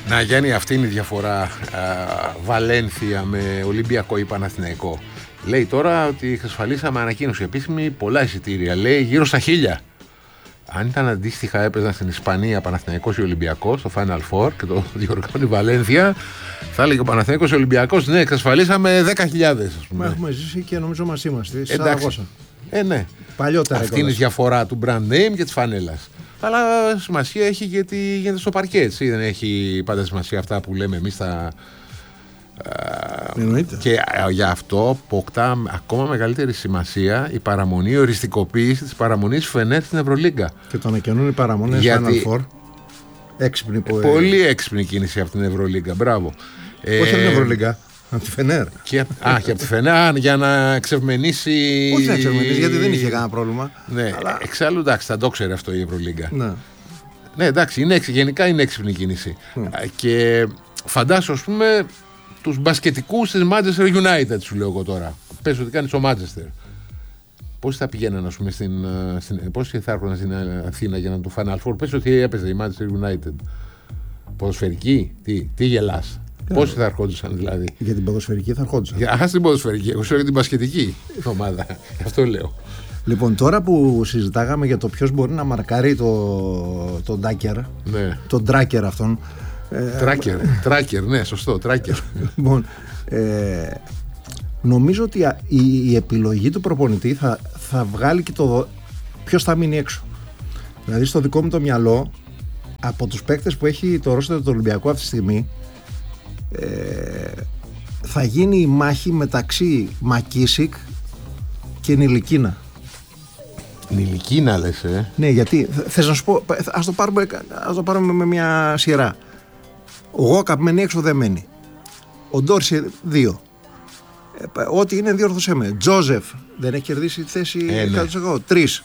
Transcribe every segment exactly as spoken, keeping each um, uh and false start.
Να, Γιάννη, αυτή είναι η διαφορά α, Βαλένθια με Ολυμπιακό ή Παναθηναϊκό. Λέει τώρα ότι εξασφαλίσαμε ανακοίνωση επίσημη πολλά εισιτήρια. Λέει γύρω στα χίλια. Αν ήταν αντίστοιχα έπαιζαν στην Ισπανία Παναθηναϊκός ή Ολυμπιακός στο Final Four και το διοργανώνει η Βαλένθια, θα έλεγε ο Παναθηναϊκός ή Ολυμπιακός, ναι, εξασφαλίσαμε δέκα χιλιάδες. Μα έχουμε ζήσει και νομίζω μας είμαστε. Εντάξει. Ε, ναι. Παλιότερα. Αυτή είναι η διαφορά του brand name και της φανέλας. Αλλά σημασία έχει γιατί γίνεται στο παρκέ, έτσι. Δεν έχει πάντα σημασία αυτά που λέμε εμείς τα. Εννοείται. Και για αυτό αποκτά ακόμα μεγαλύτερη σημασία η παραμονή, η οριστικοποίηση της παραμονής Φενέρ στην Ευρωλίγκα. Και το ανακοινούν οι παραμονές γιατί... Final Four. Έξυπνη που... Πολύ έξυπνη κίνηση από την Ευρωλίγκα. Μπράβο. Όχι ε... από την Ευρωλίγκα. Από τη Φενέρ. Και, α, και από τη Φενέρ για να εξευμενήσει. Όχι να εξευμενήσει, γιατί δεν είχε κανένα πρόβλημα. Ναι, αλλά... εξάλλου εντάξει, θα το ξέρει αυτό η Ευρωλίγκα. Ναι. Ναι, εντάξει, είναι, γενικά είναι έξυπνη κίνηση. Mm. Και φαντάσου, ας πούμε, τους μπασκετικούς της Manchester United, σου λέω εγώ τώρα. Πες ότι κάνεις το Manchester. Πόσοι θα πηγαίναν, ας πούμε, στην, στην, πόσοι θα έρχονταν στην Αθήνα για να του Final Four. Πες ότι έπαιζε η Manchester United. Ποδοσφαιρική, τι, τι γελάς. Yeah. Πόσοι θα ερχόντουσαν δηλαδή. Για την ποδοσφαιρική θα ερχόντουσαν. Για την ποδοσφαιρική, εγώ ξέρω για την μπασκετική ομάδα. Αυτό λέω. Λοιπόν, τώρα που συζητάγαμε για το ποιος μπορεί να μαρκάρει το, το Ντάκερ, ναι. τον Τράκερ αυτόν. Τράκερ, τράκερ, ναι, σωστό, τράκερ. Λοιπόν, ε, νομίζω ότι η, η επιλογή του προπονητή θα, θα βγάλει και το ποιος θα μείνει έξω. Δηλαδή στο δικό μου το μυαλό, από τους παίκτες που έχει το ρόστερ του Ολυμπιακού αυτή τη στιγμή, ε, θα γίνει η μάχη μεταξύ Μακίσικ και Νιλικίνα. Νιλικίνα λες, ε? Ναι, γιατί θες να σου πω, ας το πάρουμε, ας το πάρουμε με μια σειρά. Ο Γόκαπ μένει έξω, δεν μένει. Ο Ντόρση δύο. Ε, ό,τι είναι διόρθωσέ με. Τζόζεφ δεν έχει κερδίσει τη θέση ε, εκατό τοις εκατό. Τρεις.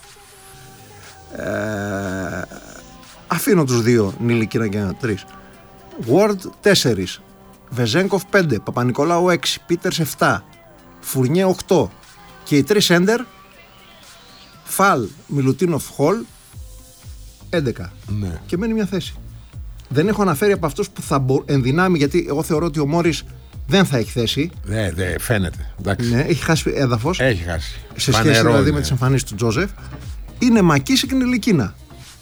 Ε, αφήνω τους δύο, Νιλικίνα και ένα, τρεις. Ward τέσσερις. Βεζέγκοφ πέντε. Παπα-Νικολάου έξι. Πίτερς επτά. Φουρνιέ οκτώ. Και οι τρεις έντερ, Φαλ, Μιλουτίνοφ, Χολ έντεκα. Ναι. Και μένει μια θέση. Δεν έχω αναφέρει από αυτούς που θα μπο... ενδυνάμει, γιατί εγώ θεωρώ ότι ο Μόρις δεν θα έχει θέση. Ναι, ναι, φαίνεται. Ναι, έχει χάσει έδαφος. Έχει χάσει. Σε Πανερό, σχέση δηλαδή ναι. με τις εμφανίσεις του Τζόζεφ. Είναι Μακίσικ και Νιλικίνα.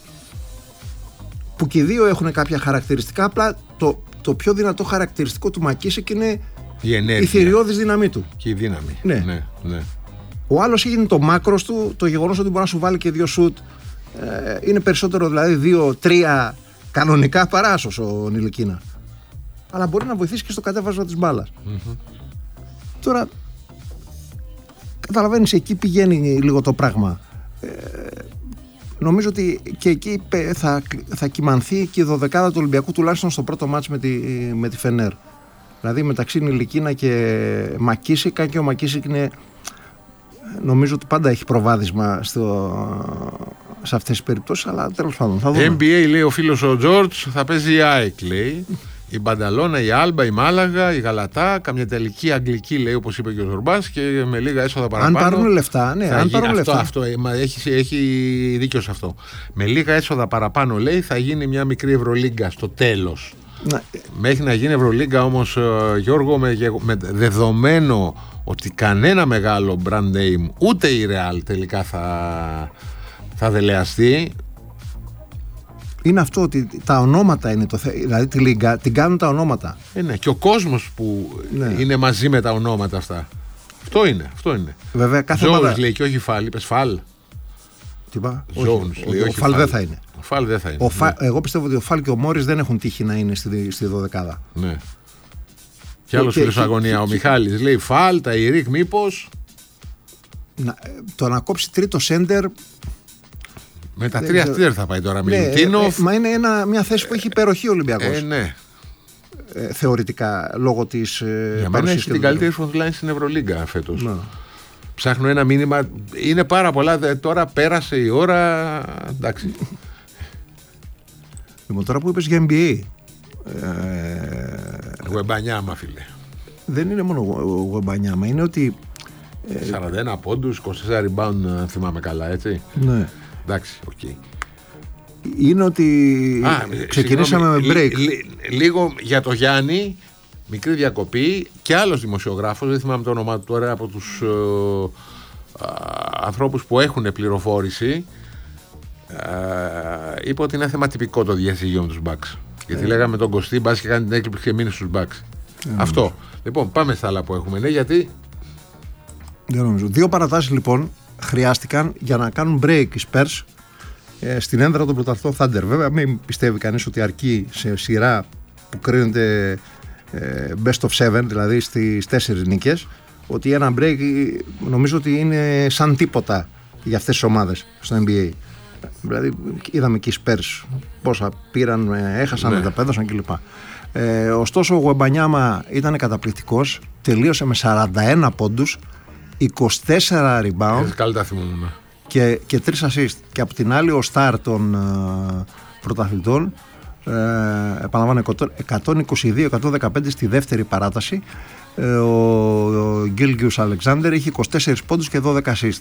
Που και οι δύο έχουν κάποια χαρακτηριστικά. Απλά το, το πιο δυνατό χαρακτηριστικό του Μακίσικ είναι η, η θηριώδης δύναμή του. Και η δύναμη. Ναι. Ναι, ναι. Ο άλλος έγινε το μάκρος του, το γεγονός ότι μπορεί να σου βάλει και δύο σουτ. Ε, είναι περισσότερο δηλαδή δύο-τρία κανονικά παράσος ο Νιλικίνα. Αλλά μπορεί να βοηθήσει και στο κατέβασμα της μπάλας. Mm-hmm. Τώρα, καταλαβαίνεις, εκεί πηγαίνει λίγο το πράγμα. Ε, νομίζω ότι και εκεί θα, θα κυμανθεί και η δωδεκάδα του Ολυμπιακού, τουλάχιστον στο πρώτο μάτς με τη, με τη Φενέρ. Δηλαδή μεταξύ Νιλικίνα και Μακίσικα, και ο Μακίσικ είναι... Νομίζω ότι πάντα έχει προβάδισμα στο, σε αυτές τις περιπτώσεις, αλλά τέλος πάντων θα δούμε. Εν μπι έι λέει ο φίλος ο Τζόρτζ, θα παίζει η ΑΕΚ, λέει. Η Μπανταλώνα, η Άλμπα, η Μάλαγα, η Γαλατά, καμιά τελική αγγλική, λέει, όπως είπε και ο Ζορμπάς, και με λίγα έσοδα παραπάνω. Αν πάρουν λεφτά, ναι, αν πάρουν αυτό, λεφτά. Αυτό, έχει, έχει δίκιο σε αυτό. Με λίγα έσοδα παραπάνω, λέει, θα γίνει μια μικρή Ευρωλίγκα στο τέλος. Ναι. Μέχρι να γίνει Ευρωλίγκα όμως, Γιώργο, με, με δεδομένο ότι κανένα μεγάλο brand name, ούτε η Real τελικά θα, θα δελεαστεί. Είναι αυτό ότι τα ονόματα είναι το θέμα. Δηλαδή τη Λίγκα την κάνουν τα ονόματα. Ε, ναι. Και ο κόσμος που ναι. είναι μαζί με τα ονόματα αυτά. Αυτό είναι. Αυτό είναι. Βέβαια, κάθε Zones ομάδα... λέει και όχι Φαλ. Είπες Φαλ. Τι είπα? Zones, όχι, λέει, ο, όχι ο Φαλ δεν θα είναι. Ο Φαλ δεν θα είναι. Ο Φα... ναι. Εγώ πιστεύω ότι ο Φαλ και ο Μόρις δεν έχουν τύχει να είναι στη, στη δωδεκάδα. Ναι. Και άλλος φίλος αγωνία. Ο Μιχάλης λέει Φαλ, τα Ιρίκ, μήπως. Να, το να κόψει τρίτο σέντερ. Με τα τρία στήρ θα πάει τώρα. Ναι, Μιλουτίνοφ. Ε, μα είναι ένα, μια θέση που έχει υπεροχή ο Ολυμπιακός. Ε, ναι. Ε, θεωρητικά, λόγω της ε, για μένα έχει την καλύτερη frontline στην Ευρωλίγκα φέτος. Ναι. Ψάχνω ένα μήνυμα. Είναι πάρα πολλά. Τώρα πέρασε η ώρα. Εντάξει. Λοιπόν, τώρα που είπες για εν μπι έι. Γουεμπανιάμα, φίλε. Δεν είναι μόνο Γουεμπανιάμα. Είναι ότι. Ε, σαράντα ένα πόντους, είκοσι τέσσερα rebound, αν θυμάμαι καλά, έτσι. Ναι. Εντάξει, οκ. Okay. είναι ότι Α, ξεκινήσαμε συγγνώμη, με break. Λί, λί, λίγο για το Γιάννη, μικρή διακοπή, και άλλος δημοσιογράφος, δεν θυμάμαι το όνομα του τώρα, από τους ε, ε, ανθρώπους που έχουν πληροφόρηση, ε, είπε ότι είναι θέμα τυπικό το διαζύγιο με τους Bucks. Γιατί ε. λέγαμε τον Κωστή, μπας και κάνει την έκλειψη και μείνει στους Bucks. Ε, Αυτό. Νομίζω. Λοιπόν, πάμε στα άλλα που έχουμε. Ναι, γιατί. Δεν νομίζω. Δύο παρατάσεις λοιπόν χρειάστηκαν για να κάνουν break οι Spurs ε, στην ένδρα των πρωταθλητών Thunder. Βέβαια, μην πιστεύει κανείς ότι αρκεί σε σειρά που κρίνονται ε, best of seven, δηλαδή στις τέσσερις νίκες, ότι ένα break νομίζω ότι είναι σαν τίποτα για αυτές τις ομάδες στο N B A. Δηλαδή, είδαμε και οι Spurs πόσα πήραν, έχασαν, ναι. πέδωσαν κλπ. Ε, ωστόσο, ο Γουεμπανιάμα ήταν καταπληκτικός, τελείωσε με σαράντα ένα πόντους, είκοσι τέσσερα rebound και, και τρία assist. Και από την άλλη, ο star των uh, πρωταθλητών, ε, επαναλαμβάνω, εκατόν είκοσι δύο εκατόν δεκαπέντε στη δεύτερη παράταση. Ε, ο Γκίλγκιους Αλεξάνδερ είχε είκοσι τέσσερα πόντους και δώδεκα assist.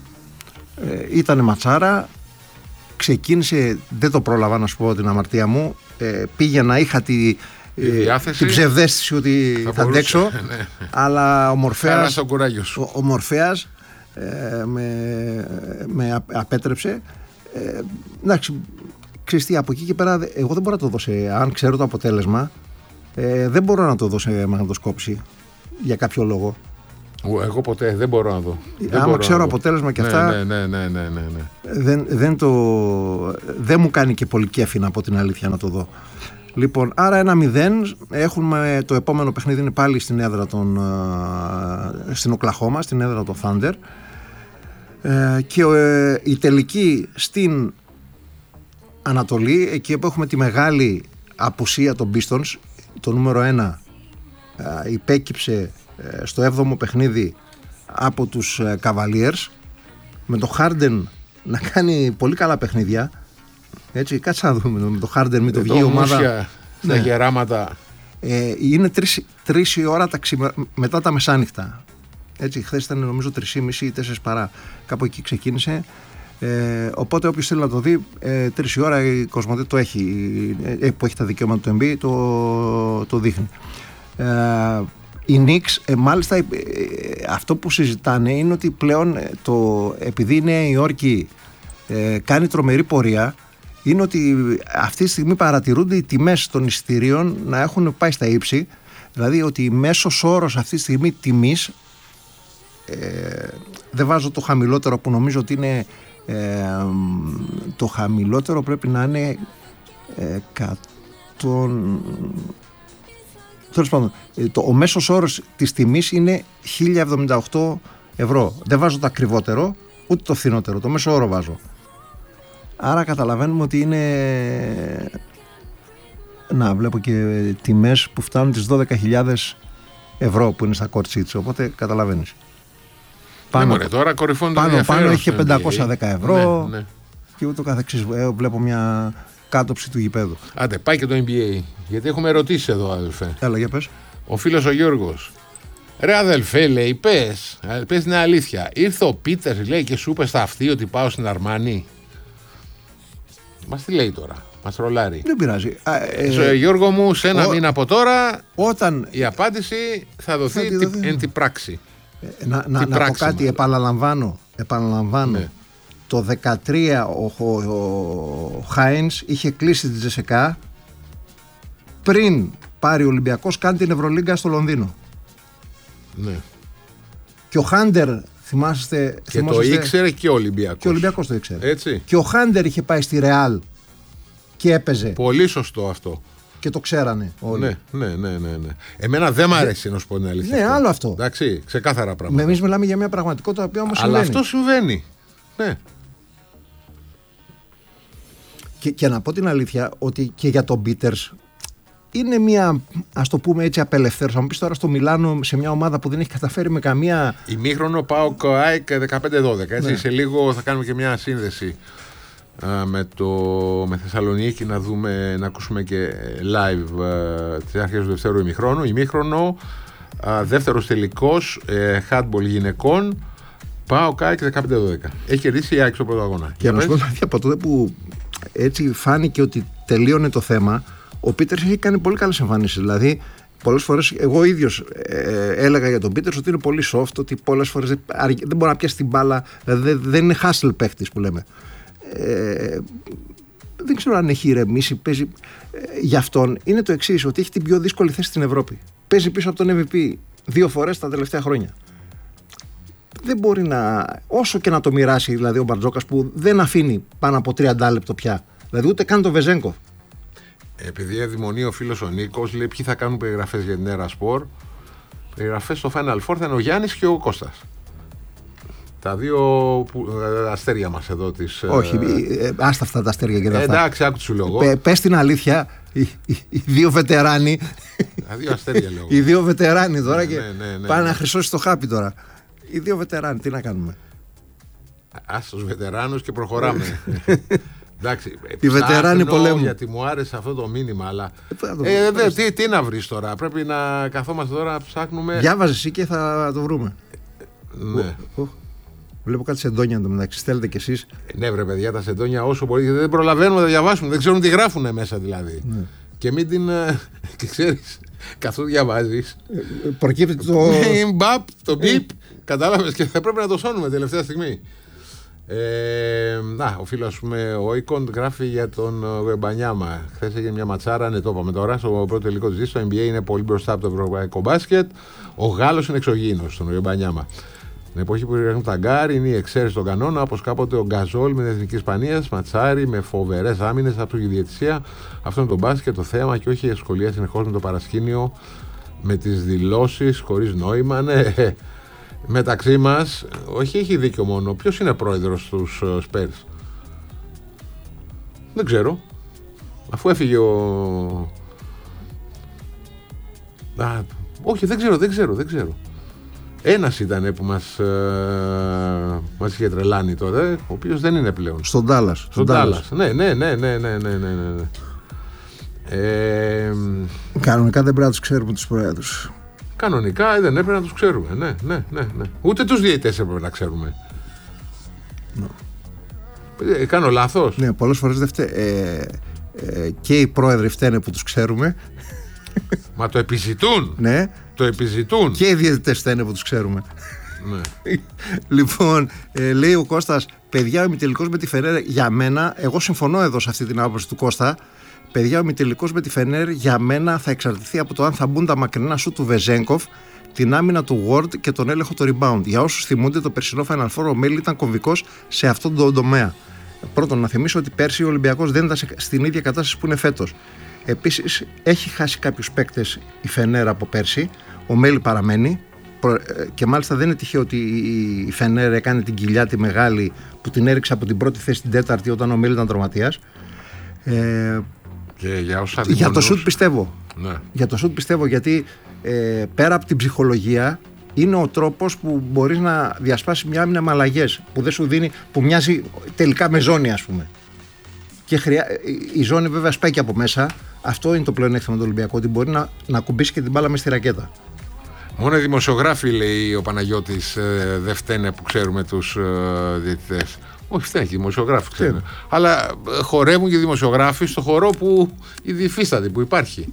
Ε, ήτανε ματσάρα. Ξεκίνησε, δεν το πρόλαβα να σου πω την αμαρτία μου, ε, πήγαινα, είχα τη, ε, την ψευδαίσθηση ότι θα, θα αντέξω, ναι. Αλλά ο Μορφέας, ο, ο Μορφέας ε, με, με απέτρεψε. Ε, εντάξει, ξέρεις τι, από εκεί και πέρα εγώ δεν μπορώ να το δώσω, αν ξέρω το αποτέλεσμα, ε, δεν μπορώ να το δώσω μαγνητοσκόπηση για κάποιο λόγο. Εγώ ποτέ δεν μπορώ να δω. Άμα μπορώ ξέρω αποτέλεσμα και ναι, αυτά. Ναι, ναι, ναι, ναι, ναι. Δεν, δεν, το, δεν μου κάνει και πολύ κέφι να πω την αλήθεια να το δω. Λοιπόν, άρα ένα μηδέν. Έχουμε το επόμενο παιχνίδι είναι πάλι στην έδρα των, στην Οκλαχώμα, στην έδρα των Thunder. Ε, και ε, η τελική στην Ανατολή, εκεί που έχουμε τη μεγάλη απουσία των Pistons, το νούμερο ένα ε, υπέκυψε στο έβδομο παιχνίδι από τους Cavaliers, με το Harden να κάνει πολύ καλά παιχνίδια. Έτσι, κάτσε να δούμε με το Harden, μην το βγει η ομάδα στα ναι. γεράματα. Ε, είναι τρεις, τρεις η ώρα τα ξημε... μετά τα μεσάνυχτα. Έτσι, χθες ήταν νομίζω τρεις και μισή ή τέσσερις παρά, κάπου εκεί ξεκίνησε. Ε, οπότε όποιος θέλει να το δει, ε, τρεις η ώρα η Κοσμοτέ το έχει, ε, που έχει τα δικαιώματα του N B A, το, το δείχνει. Ε, Οι Knicks, ε, μάλιστα, ε, ε, αυτό που συζητάνε είναι ότι πλέον ε, το, επειδή η Νέα Υόρκη ε, κάνει τρομερή πορεία, είναι ότι αυτή τη στιγμή παρατηρούνται οι τιμές των εισιτηρίων να έχουν πάει στα ύψη. Δηλαδή ότι μέσος όρος αυτή τη στιγμή τιμής, ε, δεν βάζω το χαμηλότερο που νομίζω ότι είναι ε, το χαμηλότερο πρέπει να είναι εκατό. Τέλος πάντων, το, ο μέσος όρος της τιμής είναι χίλια εβδομήντα οκτώ ευρώ. Δεν βάζω το ακριβότερο, ούτε το φθηνότερο. Το μέσο όρο βάζω. Άρα καταλαβαίνουμε ότι είναι... Να, βλέπω και τιμές που φτάνουν τις δώδεκα χιλιάδες ευρώ που είναι στα court seats. Οπότε καταλαβαίνεις. Πάνω, ναι, μωρέ, τώρα κορυφώνει το πάνω, πάνω έχει πεντακόσια δέκα ευρώ, ναι, ναι. Και ούτω καθεξής. Ε, βλέπω μια κάτωψη του γηπέδου. Άντε, πάει και το N B A. Γιατί έχουμε ερωτήσει εδώ, αδελφέ. Έλα, για πες. Ο φίλος ο Γιώργος. Ρε αδελφέ, λέει, πες. Πες την αλήθεια. Ήρθε ο Πίτερς, λέει, και σου είπε στα αυτή ότι πάω στην Αρμάνι. Μας τι λέει τώρα. Μας τρολάρει. Δεν πειράζει. Ε, Γιώργο μου, σε ένα ο... μήνα από τώρα όταν... η απάντηση θα δοθεί, θα δοθεί. εν τη πράξη. Ε, να να, να πω κάτι, μάλλον. επαναλαμβάνω. επαναλαμβάνω. Ναι. Το δεκατρία ο, ο, ο Χάινς είχε κλείσει τη Τζεσεκά πριν πάρει ο Ολυμπιακός κάνει την Ευρωλίγκα στο Λονδίνο. Ναι. Και ο Χάντερ, θυμάστε... Και θυμόσαστε, το ήξερε και ο Ολυμπιακός. Και ο Ολυμπιακός το ήξερε. Έτσι. Και ο Χάντερ είχε πάει στη Ρεάλ και έπαιζε. Πολύ σωστό αυτό. Και το ξέρανε όλοι. Ναι, ναι, ναι, ναι, ναι. Εμένα δεν μ' αρέσει να σου πω την αλήθεια. Ναι, αυτό. άλλο αυτό. Εντάξει, ξεκάθαρα πράγματα. Εμείς μιλάμε για μια πραγματικότητα που όμως Αλλά συμβαίνει. αυτό συμβαίνει. Ναι. Και, και να πω την αλήθεια ότι και για τον Πίτερς είναι μια, ας το πούμε έτσι, απελευθέρωση. Αν μου πεις τώρα στο Μιλάνο σε μια ομάδα που δεν έχει καταφέρει με καμία. Ημίχρονο ΠΑΟΚ ΑΕΚ δεκαπέντε δώδεκα. Έτσι, ναι. Σε λίγο θα κάνουμε και μια σύνδεση α, με, το, με Θεσσαλονίκη να δούμε, να ακούσουμε και live α, τις αρχές του δευτέρου ημίχρονου. Ημίχρονο, α, δεύτερος τελικός, ε, handball γυναικών. ΠΑΟΚ ΑΕΚ δεκαπέντε δώδεκα. Έχει κερδίσει η ΑΕΚ στο πρώτο αγώνα. Και να σου πω από τότε που έτσι φάνηκε ότι τελείωνε το θέμα, ο Πίτερς έχει κάνει πολύ καλές εμφανίσεις. Δηλαδή, πολλές φορές εγώ ίδιος ε, έλεγα για τον Πίτερς ότι είναι πολύ soft, ότι πολλές φορές δεν, δεν μπορεί να πιάσει την μπάλα, δηλαδή δεν είναι hustle παίχτης που λέμε. Ε, δεν ξέρω αν έχει ηρεμήσει. Παίζει, ε, για αυτόν είναι το εξής, ότι έχει την πιο δύσκολη θέση στην Ευρώπη. Παίζει πίσω από τον εμ βι πι δύο φορές τα τελευταία χρόνια. Δεν μπορεί να, όσο και να το μοιράσει δηλαδή ο Μπαρτζόκας, που δεν αφήνει πάνω από τριάντα λεπτό πια. Δηλαδή ούτε καν τον Βεζένκοφ. Επειδή αδειμονεί ο φίλος ο Νίκος, λέει ποιοι θα κάνουν περιγραφές για την Έρα Σπορ. Περιγραφές στο Final Four θα είναι ο Γιάννης και ο Κώστας. Τα δύο που, ε, αστέρια μας εδώ της... Όχι, ε, άστα αυτά τα αστέρια και τα αυτά. Εντάξει, άκου σου λόγο. Πε, πες την αλήθεια, οι, οι, οι δύο βετεράνοι... Τα δύο αστέρια λόγω. Οι δύο βετεράνοι τώρα ναι, και ναι, ναι, ναι, πάνε ναι. να χρυσώσει το χάπι τώρα. Οι δύο βετεράνοι, τι να κάνουμε. Ας τους βετεράνους και προχωράμε. Εντάξει, οι βετεράνοι πολέμου. Γιατί μου άρεσε αυτό το μήνυμα, αλλά. Ε, ε, δε, τι, τι να βρεις τώρα, πρέπει να καθόμαστε τώρα να ψάχνουμε. Διάβαζε εσύ και θα το βρούμε. Ναι. Ο, ο, βλέπω κάτι σεντόνια εντωμεταξύ, στέλνετε κι εσείς. Ναι, βρε παιδιά, τα σεντόνια όσο μπορεί, γιατί δεν προλαβαίνουμε να τα διαβάσουμε, δεν ξέρουν τι γράφουν μέσα δηλαδή. Ναι. Και μην την. Και ξέρεις, καθώς διαβάζεις. Ε, προκύπτει το. Μπαπ, το μπιπ, κατάλαβες, και θα πρέπει να το σώνουμε τελευταία στιγμή. Ε, να, ο φίλος ο Oikon γράφει για τον Γουεμπανιάμα. Χθες έγινε μια ματσάρα, ναι, το είπαμε τώρα. Στο πρώτο τελικό της το N B A είναι πολύ μπροστά από το ευρωπαϊκό μπάσκετ. Ο Γάλλος είναι εξωγήινος στον Γουεμπανιάμα. Την εποχή που υπάρχουν τα γκάρ είναι η εξαίρεση των κανόνα, όπως κάποτε ο Γκαζόλ με την Εθνική Ισπανία, ματσάρι με φοβερές άμυνες από τη διαιτησία. Αυτό είναι το μπάσκετ, το θέμα, και όχι η ευκολία συνεχώς με το παρασκήνιο, με τις δηλώσεις χωρίς νόημα. Ναι. Μεταξύ μας, όχι, έχει δίκιο μόνο. Ποιος είναι πρόεδρος στους Spurs? Δεν ξέρω. Αφού έφυγε ο... Α, όχι, δεν ξέρω, δεν ξέρω, δεν ξέρω. Ένας ήταν που μας, ε, μας είχε τρελάνει τώρα, ο οποίος δεν είναι πλέον. Στον Ντάλλας. Στον Ντάλλας. Ναι, ναι, ναι, ναι, ναι, ναι, ναι. Ε, Κανονικά δεν πρέπει να τους ξέρουμε τους πρόεδρους. Κανονικά δεν έπρεπε να τους ξέρουμε. Ναι, ναι, ναι, ναι. Ούτε τους διαιτητές έπρεπε να ξέρουμε. No. Ε, κάνω λάθος. Ναι, πολλές φορές δεν φταί... ε, ε, και οι πρόεδροι φταίνε που τους ξέρουμε. Μα το επιζητούν. Ναι. Το επιζητούν. Και οι διαιτητές φταίνε που τους ξέρουμε. Ναι. Λοιπόν, ε, λέει ο Κώστας, παιδιά, ο ημιτελικός με τη Φενέρ για μένα, εγώ συμφωνώ εδώ σε αυτή την άποψη του Κώστα. Παιδιά, ο ημιτελικός με τη Φενέρ για μένα θα εξαρτηθεί από το αν θα μπουν τα μακρινά σου του Βεζένκοφ, την άμυνα του Ward και τον έλεγχο του rebound. Για όσους θυμούνται, το περσινό Final Four ο Μέλη ήταν κομβικός σε αυτόν τον τομέα. Πρώτον, να θυμίσω ότι πέρσι ο Ολυμπιακός δεν ήταν στην ίδια κατάσταση που είναι φέτος. Επίσης, έχει χάσει κάποιους παίκτες η Φενέρ από πέρσι. Ο Μέλη παραμένει. Και μάλιστα δεν είναι τυχαίο ότι η Φενέρ έκανε την κοιλιά τη μεγάλη που την έριξε από την πρώτη θέση στην τέταρτη όταν ο Μέλη ήταν τραυματίας. Ε, Και για, όσα για το σουτ πιστεύω. Ναι. Για το σουτ πιστεύω, γιατί ε, πέρα από την ψυχολογία είναι ο τρόπος που μπορείς να διασπάσεις μια άμυνα με αλλαγές που δεν σου δίνει, που μοιάζει τελικά με ζώνη, ας πούμε. Και χρειά... η ζώνη βέβαια σπάει και από μέσα. Αυτό είναι το πλεονέκτημα του Ολυμπιακού, ότι μπορεί να, να κουμπίσει και την μπάλα μες στη ρακέτα. Μόνο οι δημοσιογράφοι, λέει ο Παναγιώτης, ε, δεν φταίνε που ξέρουμε τους ε, διαιτητές. Όχι, φταίνε και οι δημοσιογράφοι ξέρουν. Αλλά ε, χορεύουν και οι δημοσιογράφοι στο χορό που υφίσταται, που υπάρχει.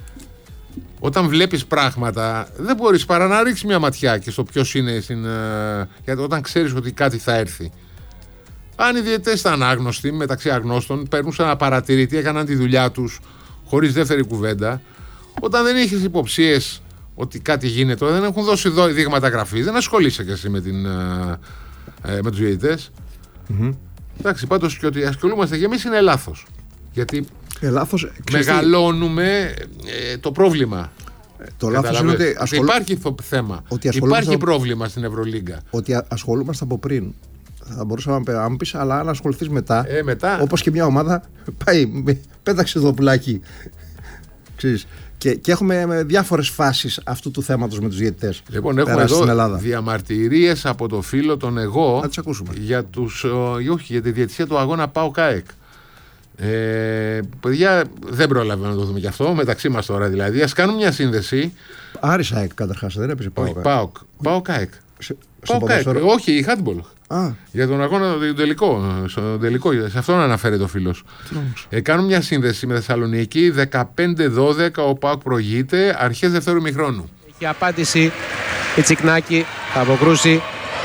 Όταν βλέπεις πράγματα, δεν μπορείς παρά να ρίξεις μια ματιά και στο ποιος είναι. Στην, ε, γιατί όταν ξέρεις ότι κάτι θα έρθει. Αν οι διαιτητές ήταν άγνωστοι, μεταξύ αγνώστων, παίρνουν σαν ένα παρατηρητή, έκαναν τη δουλειά τους χωρίς δεύτερη κουβέντα. Όταν δεν είχες υποψίες ότι κάτι γίνεται, δεν έχουν δώσει δείγματα γραφής, δεν ασχολείσαι και εσύ με, την, ε, με τους διαιτητές. Mm-hmm. Εντάξει, πάντως και ότι ασχολούμαστε και εμείς είναι λάθος. Γιατί ε, λάθος, μεγαλώνουμε ε, το πρόβλημα. Ε, το λάθος είναι ότι ασχολ... υπάρχει θέμα. Ότι υπάρχει πρόβλημα στην Ευρωλίγκα. Ότι ασχολούμαστε από πριν. Θα μπορούσαμε να μου πεις, αλλά αν ασχοληθείς μετά, ε, μετά... όπως και μια ομάδα, πάει, πέταξε το πουλάκι. Ξέρεις. Και, και έχουμε διάφορες φάσεις αυτού του θέματος με τους διαιτητές. Λοιπόν, έχουμε εδώ διαμαρτυρίες από το φίλο τον εγώ. Να τις ακούσουμε. Για, τους, όχι, για τη διαιτησία του αγώνα ΠΑΟΚ-ΑΕΚ. Ε, παιδιά, δεν πρόλαβε να το δούμε κι αυτό. Μεταξύ μας τώρα δηλαδή. Ας κάνουμε μια σύνδεση. Άρης ΑΕΚ καταρχάς, δεν έπαιζε ΠΑΟΚ. ΠΑΟΚ. ΠΑΟΚ-ΑΕΚ. Όχι, η handball. Α. Για τον αγώνα, το τελικό, στο τελικό, σε αυτόν αναφέρεται ο φίλος. Ε, κάνουν μια σύνδεση με Θεσσαλονίκη, δεκαπέντε δώδεκα ο ΠΑΟΚ προηγείται, αρχές δευτέρου ημιχρόνου. Έχει απάντηση η Τσικνάκη, θα αποκρούσει.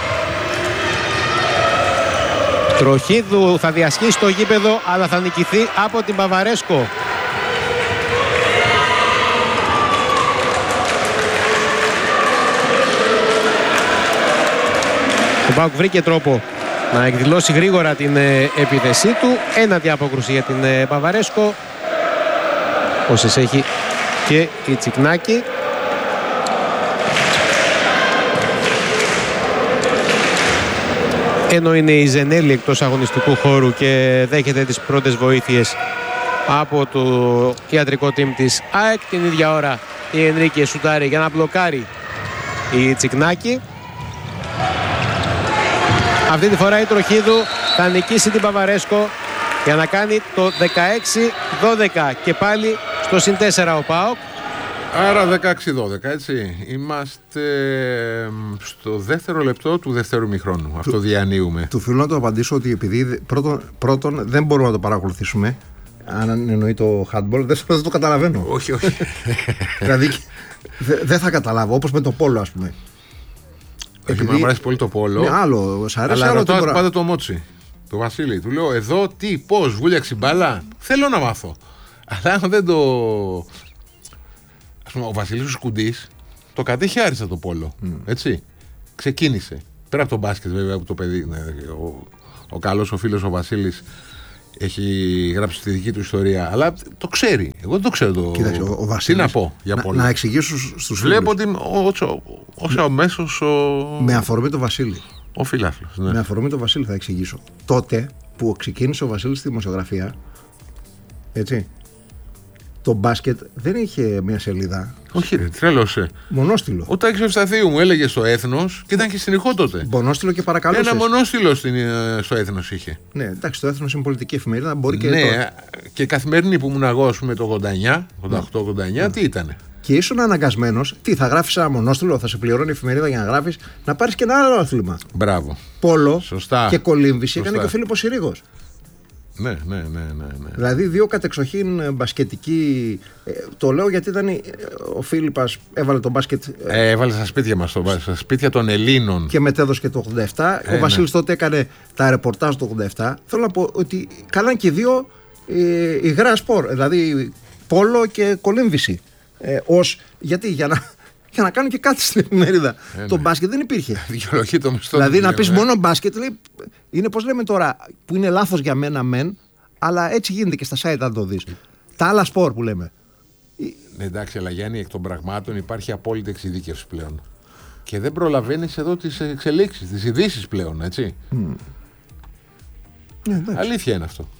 Τροχίδου θα διασχίσει το γήπεδο, αλλά θα νικηθεί από την Μπαβαρέσκο. Ο ΠΑΟΚ βρήκε τρόπο να εκδηλώσει γρήγορα την επίθεσή του. Ένατη απόκρουση για την Μπαβαρέσκο, όσες έχει και η Τσικνάκη. Ενώ είναι η Ζενέλη εκτός αγωνιστικού χώρου και δέχεται τις πρώτες βοήθειες από το ιατρικό team της ΑΕΚ. Την ίδια ώρα η Ενρίκε σουτάρει για να μπλοκάρει η Τσικνάκη. Αυτή τη φορά η Τροχίδου θα νικήσει την Παπαρέσκο για να κάνει το δεκαέξι δώδεκα και πάλι στο συν τέσσερα ο ΠΑΟΚ. Άρα δεκαέξι δώδεκα, έτσι. Είμαστε στο δεύτερο λεπτό του δεύτερου ημιχρόνου. Αυτό διανύουμε. Του θέλω να το απαντήσω ότι επειδή πρώτον, πρώτον δεν μπορούμε να το παρακολουθήσουμε. Αν εννοεί το handball, δεν, δεν το καταλαβαίνω. Όχι, όχι. Δηλαδή δεν δε θα καταλάβω, όπως με το πόλο, ας πούμε. Επειδή... Μου αρέσει πολύ το πόλο. Ναι, άλλο, σ' αρέσει, αλλά άλλο ρωτάω τώρα... πάντα το Μότσι, το Βασίλη. Του λέω εδώ τι, πώς, βούλιαξε μπάλα. Θέλω να μάθω. Αλλά αν δεν το. Ας πούμε, ο Βασίλης Σκουντής το κατέχει άριστα το πόλο. Mm. Έτσι. Ξεκίνησε. Πέρα από το μπάσκετ, βέβαια, που το παιδί. Ναι, ο ο καλός ο φίλος ο Βασίλης έχει γράψει τη δική του ιστορία. Αλλά το ξέρει. Εγώ δεν το ξέρω το. Κοίταξε, ο, ο Βασίλης, τι να πω για να, πόλο. Να εξηγήσω στους φίλους. Βλέπω ότι όσο αμέσως ο. Με αφορμή το Βασίλη. Ο φιλάθλος. Ναι. Με αφορμή το Βασίλη θα εξηγήσω. Τότε που ξεκίνησε ο Βασίλης στη δημοσιογραφία. Έτσι. Το μπάσκετ δεν είχε μια σελίδα. Όχι, ρε, τρέλωσε. Μονόστιλο. Ο Τάκης Ευσταθίου μου έλεγε στο Έθνος και ήταν και συνεχό τότε. Μονόστιλο και παρακαλούσε. Ένα μονόστιλο στην, στο Έθνος είχε. Ναι, εντάξει, το Έθνος είναι πολιτική εφημερίδα. Μπορεί και. Ναι, το... και καθημερινή που ήμουν εγώ, α πούμε, το ογδόντα εννιά, ογδόντα οκτώ ογδόντα εννιά, ναι. Τι ήτανε. Και ήσουν αναγκασμένος, τι θα γράφεις ένα μονόστιλο, θα σε πληρώνει η εφημερίδα για να γράφεις, να πάρεις και ένα άλλο άθλημα. Μπράβο. Πόλο. Σωστά. Και κολύμβηση έκανε και ο Φίλιππος Συρίγος. Ναι, ναι, ναι, ναι, ναι. Δηλαδή δύο κατεξοχήν μπασκετικοί. Ε, το λέω γιατί ήταν ο Φίλιππας έβαλε τον μπάσκετ. Ε, έβαλε στα σπίτια μας, στα σπίτια των Ελλήνων. Και μετέδωσε και το ογδόντα επτά. Ε, ο Βασίλης ναι. τότε έκανε τα ρεπορτάζ το ογδόντα επτά. Θέλω να πω ότι κάναν και δύο ε, υγρά σπορ. Δηλαδή πόλο και κολύμβηση. Ε, ως, γιατί για να. Για να κάνουν και κάτι στην εφημερίδα. Ε, το ναι. μπάσκετ δεν υπήρχε. Δικαιολογεί το μισθό. Δηλαδή να πεις μόνο μπάσκετ, λέει, είναι πώς λέμε τώρα, που είναι λάθος για μένα μεν, αλλά έτσι γίνεται και στα site αν το δεις. Τα άλλα σπορ που λέμε. Ναι, εντάξει, αλλά Γιάννη, εκ των πραγμάτων υπάρχει απόλυτη εξειδίκευση πλέον. Και δεν προλαβαίνεις εδώ τις εξελίξεις, τις ειδήσεις πλέον, έτσι. Mm. Ναι, αλήθεια είναι αυτό.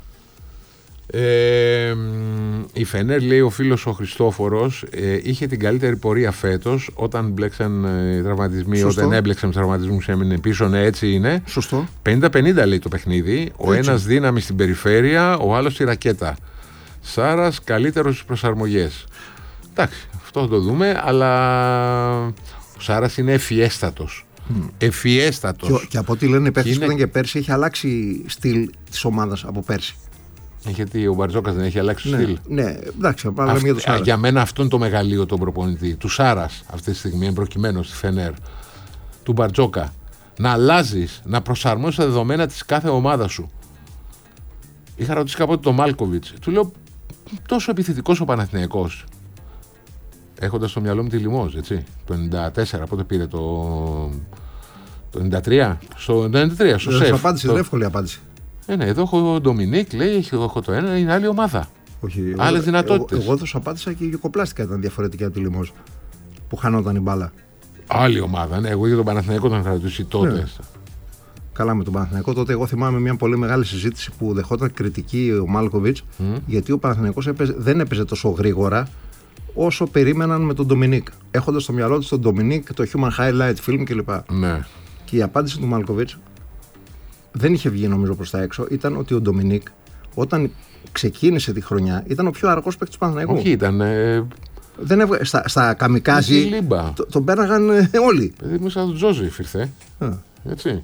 Ε, η Φενέρ, λέει ο φίλος ο Χριστόφορος, ε, είχε την καλύτερη πορεία φέτος. Όταν μπλέξαν ε, τραυματισμοί, Σωστό. Όταν έμπλεξαν τους τραυματισμούς έμεινε πίσω, ναι, έτσι είναι. Σωστό. πενήντα πενήντα λέει το παιχνίδι. Ο έτσι. Ένας δύναμη στην περιφέρεια, ο άλλος στη ρακέτα. Σάρας καλύτερος στις προσαρμογές. Εντάξει, αυτό θα το δούμε, αλλά ο Σάρας είναι ευφιέστατος. Mm. Ευφιέστατος. Και, και από ό,τι λένε οι παίκτες είναι... που ήταν και πέρσι, έχει αλλάξει στυλ της ομάδας από πέρσι. Γιατί ο Μπαρτζόκας δεν έχει αλλάξει το ναι, στυλ. Ναι, εντάξει, Αυτ, για, το για μένα αυτό είναι το μεγαλείο τον προπονητή. Του Σάρας αυτή τη στιγμή, προκειμένου στη Φενέρ. Του Μπαρτζόκα. Να αλλάζεις, να προσαρμόσεις τα δεδομένα της κάθε ομάδας σου. Είχα ρωτήσει κάποτε τον Μάλκοβιτς. Του λέω τόσο επιθετικός ο Παναθηναϊκός. Έχοντας στο μυαλό μου τη Λιμόζ, έτσι. Το ενενήντα τέσσερα, πότε πήρε το. Το ενενήντα τρία. Στο ενενήντα τρία, στο σεφ. Απάντηση, το... εύκολη απάντηση. Ε, ναι, εδώ έχω ο Ντομινίκ, λέει, έχω το ένα, είναι άλλη ομάδα. Άλλες δυνατότητες. Εγώ, εγώ θα σου απάντησα και η Γιουκοπλάστικα ήταν διαφορετική από τη Λιμόζ που χανόταν η μπάλα. Άλλη ομάδα, ναι. Εγώ για τον Παναθηναϊκό τον είχα ρωτήσει τότε. Ναι. Καλά, με τον Παναθηναϊκό τότε εγώ θυμάμαι μια πολύ μεγάλη συζήτηση που δεχόταν κριτική ο Μάλκοβιτς mm. γιατί ο Παναθηναϊκός έπαιζε, δεν έπαιζε τόσο γρήγορα όσο περίμεναν με τον Ντομινίκ. Έχοντας στο μυαλό του τον Ντομινίκ, το Human Highlight Film κλπ. Ναι. Και η απάντηση του Μάλκοβιτς δεν είχε βγει νομίζω προς τα έξω, ήταν ότι ο Ντομινίκ όταν ξεκίνησε τη χρονιά ήταν ο πιο αργός παίκτης του Παναθηναϊκού. Όχι, ήταν. Ε... Δεν έβγα... Στα, στα καμικάζι το, τον πέραγαν ε, όλοι. Παιδί μου, σαν τον Τζόζεφ ήρθε. Α. Έτσι.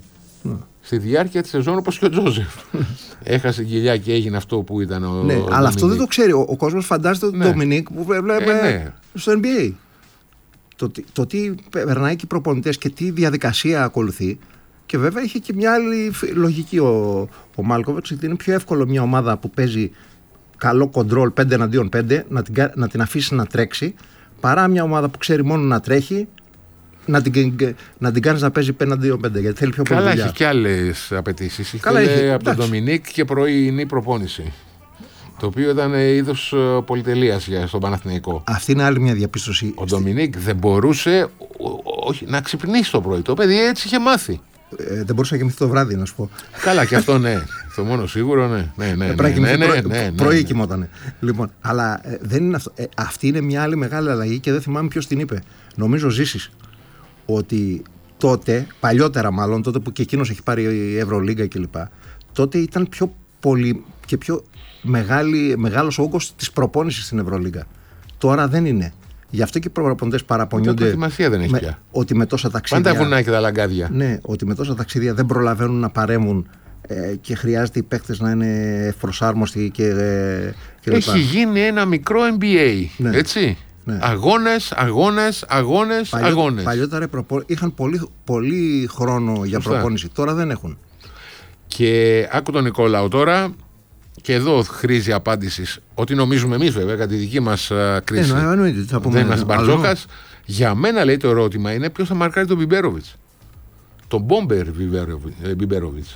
Ναι. Στη διάρκεια τη σεζόν, όπως και ο Τζόζεφ. Έχασε κοιλιά και έγινε αυτό που ήταν ο. Ναι, ο αλλά Ντομινίκ. αυτό δεν το ξέρει. Ο, ο κόσμος φαντάζεται τον Ναι. Ντομινίκ που βλέπουμε Ε, ναι. στο N B A. Το, τι- το τι περνάει και οι προπονητές και τι διαδικασία ακολουθεί. Και βέβαια είχε και μια άλλη φ- λογική ο, ο Μάλκοβιτς, γιατί είναι πιο εύκολο μια ομάδα που παίζει καλό κοντρόλ πέντε εναντίον πέντε να την, κα- να την αφήσει να τρέξει, παρά μια ομάδα που ξέρει μόνο να τρέχει, να την, να την κάνεις να παίζει πέντε εναντίον πέντε, γιατί θέλει πιο πολύ Καλά, δουλειά. έχει και άλλες απαιτήσεις. Καλά, Ήθελε έχει, από τον εντάξει. Ντομινίκ και πρωινή προπόνηση. Το οποίο ήταν είδος ε, πολυτελείας για στον Παναθηναϊκό. Αυτή είναι άλλη μια διαπίστωση. Ο Ντομινίκ δεν μπορούσε ο- ο- όχι, να ξυπνήσει το πρωί. Το παιδί έτσι είχε μάθει. Ε, δεν μπορούσε να κοιμηθεί το βράδυ, να σου πω. Καλά, και αυτό ναι. Το μόνο σίγουρο, ναι. ναι, ναι, ναι, Πρέπει να ναι, κοιμηθεί ναι, πρωί, ναι, ναι, πρωί ναι. κοιμότανε. Λοιπόν, αλλά ε, δεν είναι αυτό. Ε, αυτή είναι μια άλλη μεγάλη αλλαγή και δεν θυμάμαι ποιος την είπε. Νομίζω ζήσεις ότι τότε, παλιότερα μάλλον, τότε που και εκείνος έχει πάρει η Ευρωλίγκα κλπ. Τότε ήταν πιο πολύ και πιο μεγάλη, μεγάλος ο όγκος της προπόνησης στην Ευρωλίγκα. Τώρα δεν είναι. Γι' αυτό και οι προπονητές παραπονιούνται προετοιμασία δεν έχει με- πια. ότι με τόσα ταξίδια. Πάντα βουνά και τα λαγκάδια. Ναι, ότι με τόσα ταξίδια δεν προλαβαίνουν να παρέμβουν ε, και χρειάζεται οι παίκτες να είναι ευπροσάρμοστοι και, ε, και λοιπά. Έχει γίνει ένα μικρό N B A. Ναι. Έτσι. Ναι. Αγώνες, αγώνες, αγώνες, Παλιό- αγώνες. Παλιότερα οι προπο- είχαν πολύ, πολύ χρόνο για Σωστά. προπόνηση. Τώρα δεν έχουν. Και άκου τον Νικόλαο τώρα, και εδώ χρήζει απάντηση. Ό,τι νομίζουμε εμείς βέβαια, κατά τη δική μας α, κρίση. Ε, ναι, εννοείται, τι θα πούμε, δεν είμαστε άλλο. Μπαρτζόκας. Για μένα λέει το ερώτημα είναι ποιος θα μαρκάρει τον Μπιμπέροβιτς. Τον Μπόμπερ Μπιμπέροβιτς.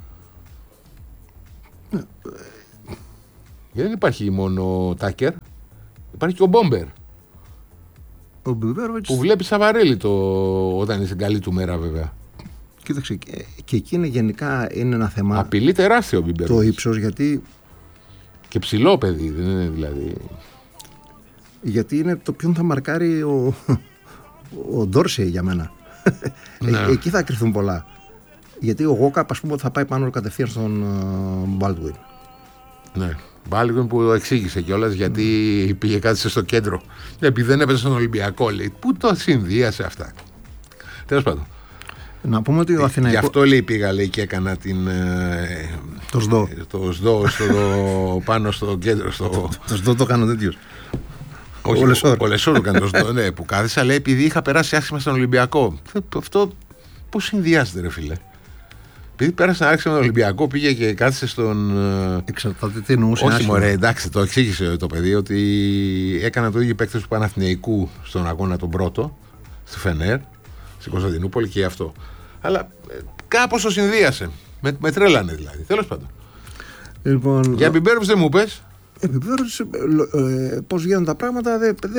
Γιατί δεν υπάρχει μόνο ο Τάκερ, υπάρχει και ο Μπόμπερ. Ο Μπιμπέροβιτς, Που βλέπει Σαβαρέλη το... όταν είναι στην καλή του μέρα βέβαια. κοίταξε, και, και εκεί είναι γενικά είναι ένα θέμα Απειλεί τεράστιο ο το Μπιμπέροβιτς. ύψος, γιατί, Και ψηλό παιδί, δεν είναι δηλαδή. γιατί είναι το ποιον θα μαρκάρει ο, ο Ντόρσεϊ για μένα. Ναι. Ε, εκεί θα κρυφθούν πολλά. Γιατί ο Γόκαπ, ας πούμε, ότι θα πάει πάνω κατευθείαν στον Μπάλτουιν. Ναι. Μπάλγον που εξήγησε κιόλας γιατί πήγε κάτσε στο κέντρο. Επειδή δεν έπαιζε στον Ολυμπιακό, λέει. Πού το συνδύασε αυτά. Τέλος πάντων. Να πούμε ότι ο Γι' Αθηναϊκός. αυτό λέει πήγα λέει, και έκανα την. Ε, Το ΣΔΟ. το ΣΔΟ στο, πάνω στο κέντρο. Στο... Το ΣΔΟ το κάνω τέτοιο. Όχι, Ο Λεσόρ. Ο Λεσόρ έκανε το ΣΔΟ, ναι, που κάθισα λέει επειδή είχα περάσει άσχημα στον Ολυμπιακό. Αυτό πώς συνδυάζεται, ρε φίλε. Επειδή πέρασε άσχημα τον Ολυμπιακό, πήγε και κάθισε στον. ε, Εξαρτάται τι εννοούσε. Όχι, άσχημα. μωρέ, εντάξει, το εξήγησε το παιδί ότι έκανα το ίδιο παίκτες του Παναθηναϊκού στον αγώνα τον πρώτο, στη Φενέρ, στην Κωνσταντινούπολη και αυτό. Αλλά ε, κάπως το συνδύασε. Με, με τρέλανε δηλαδή. Τέλος πάντων. Λοιπόν, Για Μπιμπέροβιτς δεν μου πες. επιπέρως, ε, πώς γίνονται τα πράγματα, δεν. Δε,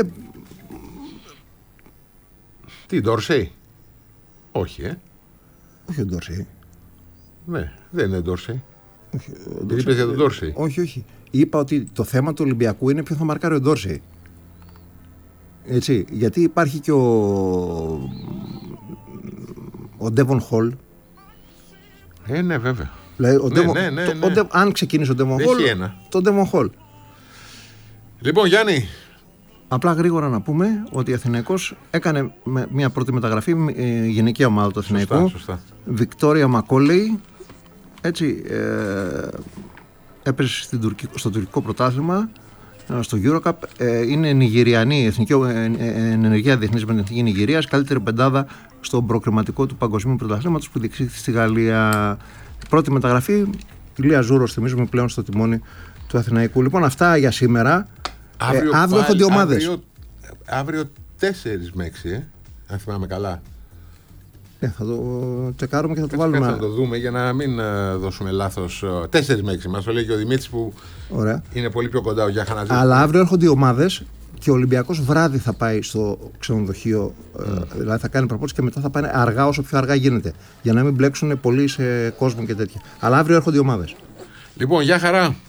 Τι, Ντόρσεϊ. Όχι, ε. όχι ο Ντόρσεϊ. Ναι, δεν είναι Ντόρσεϊ. Όχι, ο Γιατί Ντόρσεϊ- είπες για τον Ντόρσεϊ. Όχι, όχι. Είπα ότι το θέμα του Ολυμπιακού είναι ποιο θα μαρκάρει ο Ντόρσεϊ. Έτσι, γιατί υπάρχει και ο. Ο Ντέβον Χολ. Ε, ναι, βέβαια. Δηλαδή, ο Ναι, Devon- ναι, ναι, το- ναι. ο Devon- αν ξεκινήσει ο Ντέβον Έχει Χολ. ένα. Το Ντέβον Χολ. Λοιπόν, Γιάννη, Απλά γρήγορα να πούμε ότι ο Αθηναϊκός έκανε με- μια πρώτη μεταγραφή, ε, γυναικεία ομάδα του σωστά, Αθηναϊκού. σωστά. Βικτόρια Μακόλεϊ. Έτσι, ε, έπαιζε στην Τουρκι- στο τουρκικό πρωτάθλημα, ε, στο Eurocup. Ε, είναι Νιγηριανή, εθνική, ε, ε, ενεργεία διεθνής με την εθνική Νιγηρίας, καλύτερη πεντάδα στον προκριματικό του παγκοσμίου πρωταθλήματος που διεξήχθη στη Γαλλία. Πρώτη μεταγραφή, Ηλία Ζούρος, θυμίζουμε πλέον στο τιμόνι του Αθηναϊκού. Λοιπόν, αυτά για σήμερα. Αύριο, ε, αύριο έρχονται οι ομάδες. Αύριο, αύριο τέσσερις με έξι, ε, αν θυμάμαι καλά. Ε, θα το τσεκάρουμε και θα το Κάτσε, βάλουμε. κάτσε να το δούμε για να μην ε, δώσουμε λάθος. ε, Τέσσερις με έξι μας το λέει και ο Δημήτρης που Ωραία. είναι πολύ πιο κοντά ο Γιάχανας. Αλλά αύριο έρχονται οι ομάδες και ο Ολυμπιακός βράδυ θα πάει στο ξενοδοχείο. ε, δηλαδή θα κάνει προπόνηση και μετά θα πάνε αργά, όσο πιο αργά γίνεται. Για να μην μπλέξουν πολύ σε κόσμο και τέτοια. Αλλά αύριο έρχονται οι ομάδες. Λοιπόν, γεια χαρά.